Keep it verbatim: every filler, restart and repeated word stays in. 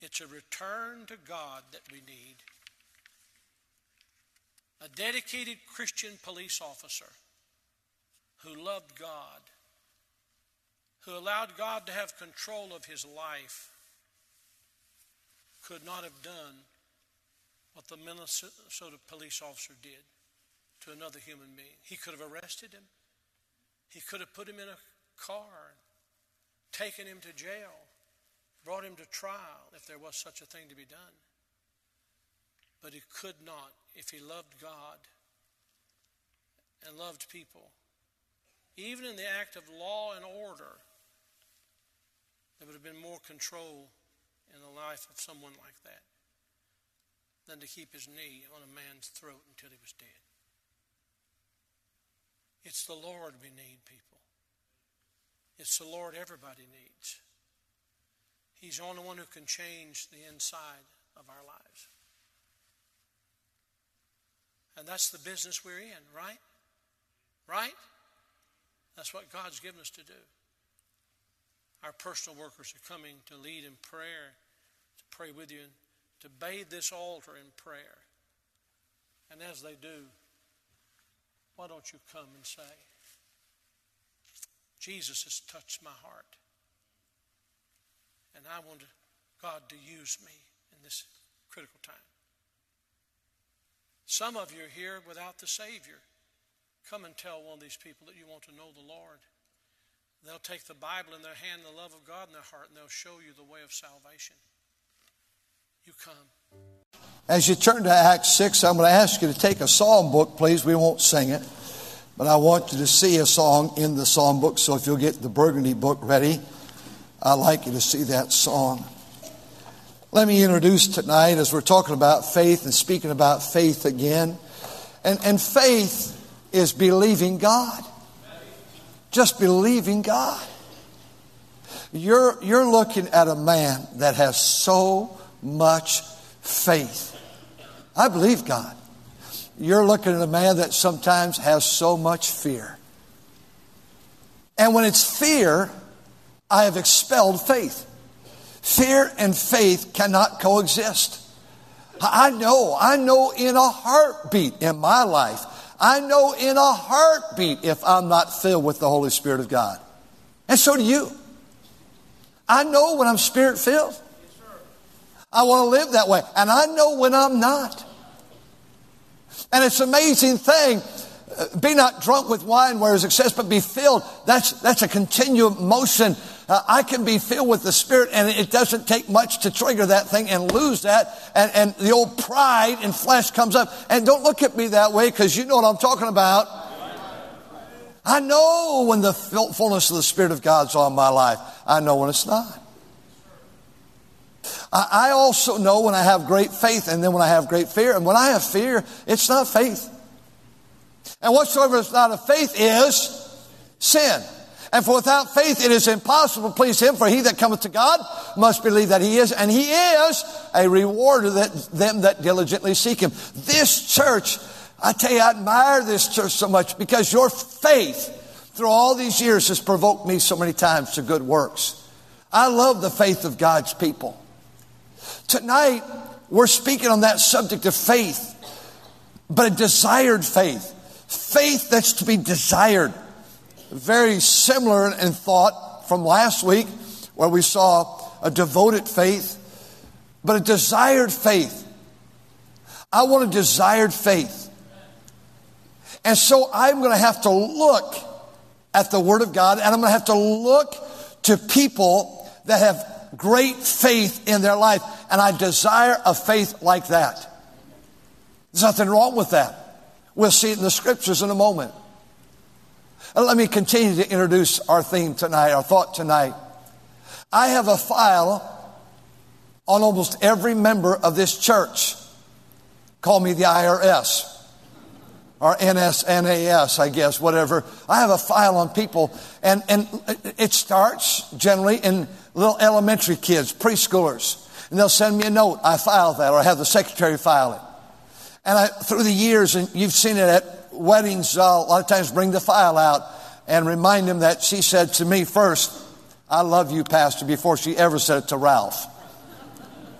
It's a return to God that we need. A dedicated Christian police officer who loved God, who allowed God to have control of his life, could not have done what the Minnesota police officer did to another human being. He could have arrested him. He could have put him in a car, taken him to jail, brought him to trial if there was such a thing to be done. But he could not if he loved God and loved people. Even in the act of law and order, there would have been more control in the life of someone like that than to keep his knee on a man's throat until he was dead. It's the Lord we need, people. It's the Lord everybody needs. He's the only one who can change the inside of our lives. And that's the business we're in, right? Right? That's what God's given us to do. Our personal workers are coming to lead in prayer, to pray with you, and to bathe this altar in prayer. And as they do, why don't you come and say, Jesus has touched my heart. And I want God to use me in this critical time. Some of you are here without the Savior. Come and tell one of these people that you want to know the Lord. They'll take the Bible in their hand, the love of God in their heart, and they'll show you the way of salvation. You come. As you turn to Acts six, I'm going to ask you to take a psalm book, please. We won't sing it, but I want you to see a song in the psalm book. So if you'll get the Burgundy book ready, I'd like you to see that song. Let me introduce tonight, as we're talking about faith and speaking about faith again. And, and faith is believing God. Just believing God. You're, you're looking at a man that has so much faith. I believe God. You're looking at a man that sometimes has so much fear. And when it's fear, I have expelled faith. Fear and faith cannot coexist. I know, I know in a heartbeat in my life, I know in a heartbeat if I'm not filled with the Holy Spirit of God. And so do you. I know when I'm Spirit filled. I want to live that way. And I know when I'm not. And it's an amazing thing. Be not drunk with wine where is excess, but be filled. That's, that's a continual motion. Uh, I can be filled with the Spirit, and it doesn't take much to trigger that thing and lose that. And, and the old pride and flesh comes up. And don't look at me that way, because you know what I'm talking about. I know when the fullness of the Spirit of God's on my life. I know when it's not. I, I also know when I have great faith, and then when I have great fear. And when I have fear, it's not faith. And whatsoever is not of faith is sin. And for without faith it is impossible to please Him. For he that cometh to God must believe that He is. And He is a rewarder that them that diligently seek Him. This church, I tell you, I admire this church so much because your faith through all these years has provoked me so many times to good works. I love the faith of God's people. Tonight, we're speaking on that subject of faith, but a desired faith. Faith that's to be desired. Very similar in thought from last week where we saw a devoted faith, but a desired faith. I want a desired faith. And so I'm going to have to look at the Word of God, and I'm going to have to look to people that have great faith in their life. And I desire a faith like that. There's nothing wrong with that. We'll see it in the Scriptures in a moment. And let me continue to introduce our theme tonight, our thought tonight. I have a file on almost every member of this church. Call me the I R S. Or N S N A S, I guess, whatever. I have a file on people. And, and it starts generally in little elementary kids, preschoolers. And they'll send me a note. I file that, or I have the secretary file it. And I, through the years, and you've seen it at weddings, uh, a lot of times bring the file out and remind them that she said to me first, I love you, Pastor, before she ever said it to Ralph.